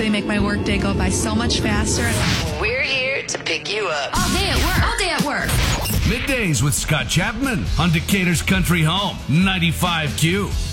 They make my workday go by so much faster. We're here to pick you up. All day at work. All day at work. Middays with Scott Chapman on Decatur's Country Home, 95Q.